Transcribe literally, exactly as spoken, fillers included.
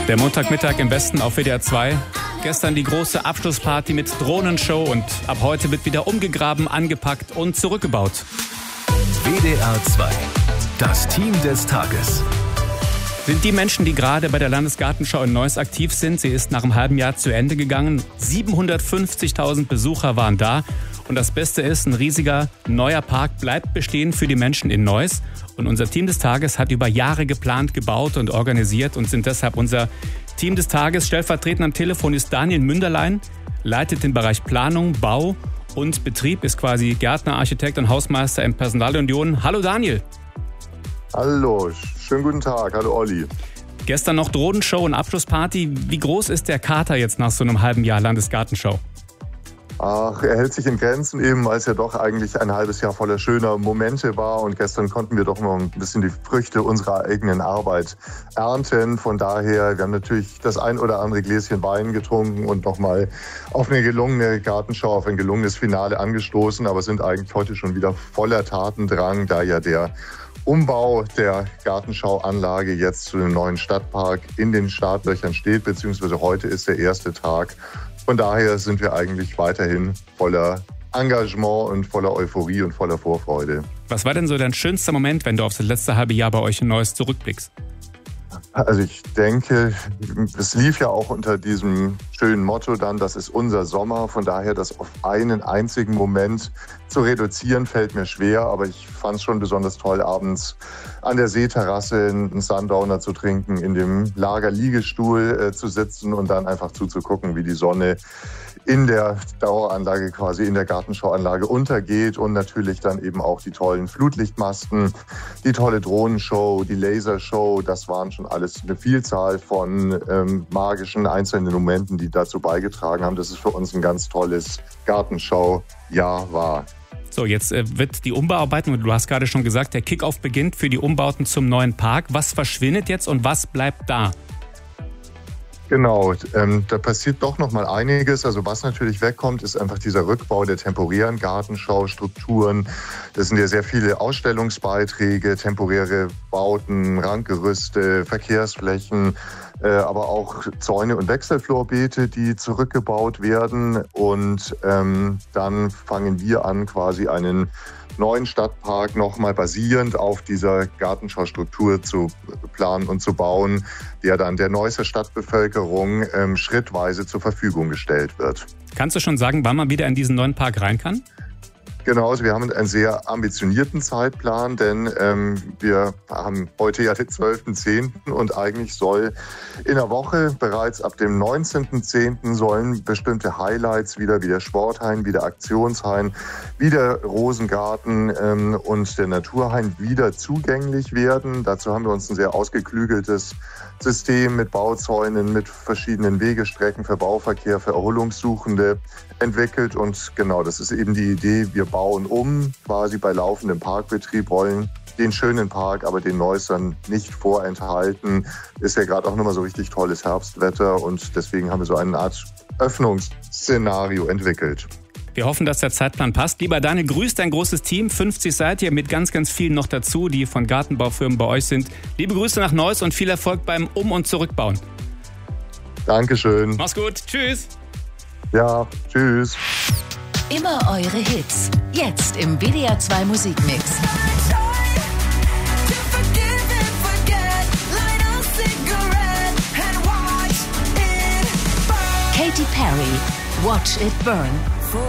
Der Montagmittag im Westen auf W D R zwei. Gestern die große Abschlussparty mit Drohnenshow und ab heute wird wieder umgegraben, angepackt und zurückgebaut. W D R zwei, das Team des Tages. Sind die Menschen, die gerade bei der Landesgartenschau in Neuss aktiv sind. Sie ist nach einem halben Jahr zu Ende gegangen. siebenhundertfünfzigtausend Besucher waren da. Und das Beste ist, ein riesiger neuer Park bleibt bestehen für die Menschen in Neuss. Und unser Team des Tages hat über Jahre geplant, gebaut und organisiert und sind deshalb unser Team des Tages. Stellvertretend am Telefon ist Daniel Münderlein, leitet den Bereich Planung, Bau und Betrieb, ist quasi Gärtner, Architekt und Hausmeister im Personalunion. Hallo Daniel. Hallo, schönen guten Tag. Hallo Olli. Gestern noch Drohnenshow und Abschlussparty. Wie groß ist der Kater jetzt nach so einem halben Jahr Landesgartenschau? Ach, er hält sich in Grenzen eben, weil es ja doch eigentlich ein halbes Jahr voller schöner Momente war. Und gestern konnten wir doch mal ein bisschen die Früchte unserer eigenen Arbeit ernten. Von daher, wir haben natürlich das ein oder andere Gläschen Wein getrunken und nochmal auf eine gelungene Gartenschau, auf ein gelungenes Finale angestoßen. Aber sind eigentlich heute schon wieder voller Tatendrang, da ja der Umbau der Gartenschauanlage jetzt zu dem neuen Stadtpark in den Startlöchern steht, beziehungsweise heute ist der erste Tag. Von daher sind wir eigentlich weiterhin voller Engagement und voller Euphorie und voller Vorfreude. Was war denn so dein schönster Moment, wenn du auf das letzte halbe Jahr bei euch in Neuss zurückblickst? Also ich denke, es lief ja auch unter diesem schönen Motto dann, das ist unser Sommer. Von daher, das auf einen einzigen Moment zu reduzieren, fällt mir schwer. Aber ich fand es schon besonders toll, abends an der Seeterrasse einen Sundowner zu trinken, in dem Lagerliegestuhl äh, zu sitzen und dann einfach zuzugucken, wie die Sonne in der Daueranlage, quasi in der Gartenschauanlage untergeht und natürlich dann eben auch die tollen Flutlichtmasten, die tolle Drohnenshow, die Lasershow. Das waren schon alles eine Vielzahl von ähm, magischen einzelnen Momenten, die dazu beigetragen haben, dass es für uns ein ganz tolles Gartenschaujahr war. So, jetzt äh, wird die Umbauarbeiten, und du hast gerade schon gesagt, der Kickoff beginnt für die Umbauten zum neuen Park. Was verschwindet jetzt und was bleibt da? Genau, ähm, da passiert doch noch mal einiges. Also was natürlich wegkommt, ist einfach dieser Rückbau der temporären Gartenschaustrukturen. Das sind ja sehr viele Ausstellungsbeiträge, temporäre Bauten, Ranggerüste, Verkehrsflächen, äh, aber auch Zäune und Wechselflorbeete, die zurückgebaut werden. Und ähm, dann fangen wir an, quasi einen neuen Stadtpark nochmal basierend auf dieser Gartenschaustruktur zu planen und zu bauen, der dann der Neusser Stadtbevölkerung ähm, schrittweise zur Verfügung gestellt wird. Kannst du schon sagen, wann man wieder in diesen neuen Park rein kann? Genau, also wir haben einen sehr ambitionierten Zeitplan, denn ähm, wir haben heute ja den zwölften zehnten und eigentlich soll in der Woche bereits ab dem neunzehnten zehnten sollen bestimmte Highlights wieder, wie der Sporthain, wie der Aktionshain, wie der Rosengarten ähm, und der Naturhain wieder zugänglich werden. Dazu haben wir uns ein sehr ausgeklügeltes System mit Bauzäunen, mit verschiedenen Wegestrecken für Bauverkehr, für Erholungssuchende entwickelt. Und genau, das ist eben die Idee, wir bauen um, quasi bei laufendem Parkbetrieb, wollen den schönen Park, aber den Neussern nicht vorenthalten. Ist ja gerade auch nochmal so richtig tolles Herbstwetter und deswegen haben wir so eine Art Öffnungsszenario entwickelt. Wir hoffen, dass der Zeitplan passt. Lieber Daniel, grüßt dein großes Team. fünfzig seid ihr mit ganz, ganz vielen noch dazu, die von Gartenbaufirmen bei euch sind. Liebe Grüße nach Neuss und viel Erfolg beim Um- und Zurückbauen. Dankeschön. Mach's gut. Tschüss. Ja, tschüss. Immer eure Hits. Jetzt im W D R zwei Musikmix. Katy Perry, Watch It Burn.